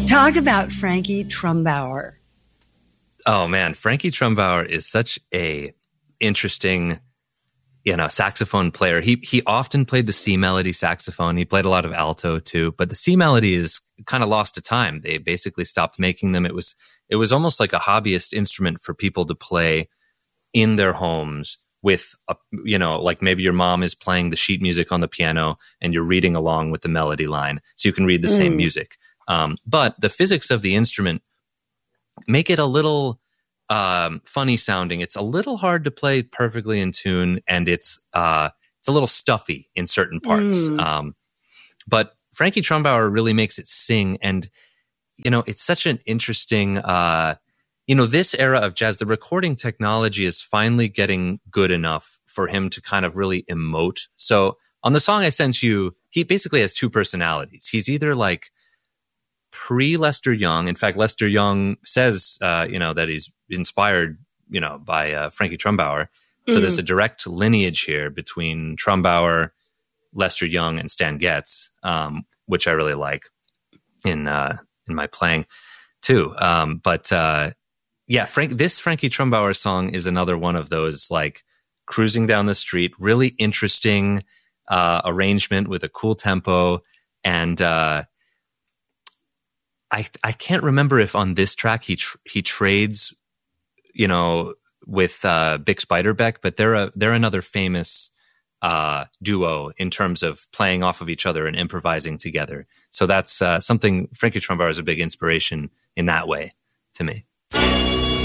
Talk about Frankie Trumbauer. Oh man, Frankie Trumbauer is such a interesting, saxophone player. He often played the C melody saxophone. He played a lot of alto too, but the C melody is kind of lost to time. They basically stopped making them. It was almost like a hobbyist instrument for people to play in their homes with, like maybe your mom is playing the sheet music on the piano and you're reading along with the melody line so you can read the same music. But the physics of the instrument make it a little funny sounding. It's a little hard to play perfectly in tune, and it's a little stuffy in certain parts. But Frankie Trumbauer really makes it sing, and it's such an interesting. This era of jazz, the recording technology is finally getting good enough for him to kind of really emote. So on the song I sent you, he basically has two personalities. He's either like pre-Lester Young. In fact, Lester Young says, that he's inspired, by Frankie Trumbauer. So there's a direct lineage here between Trumbauer, Lester Young, and Stan Getz, which I really like in my playing too. This Frankie Trumbauer song is another one of those like cruising down the street, really interesting arrangement with a cool tempo, and I can't remember if on this track he trades, with Bix Beiderbecke, but they're another famous duo in terms of playing off of each other and improvising together. So that's something. Frankie Trumbauer is a big inspiration in that way to me.